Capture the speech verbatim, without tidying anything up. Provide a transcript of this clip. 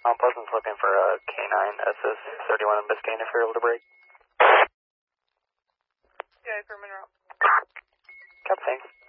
Mount Pleasant's looking for a K nine S S thirty-one in Biscayne if you're able to break. Yeah, for Monroe. Cap, thanks.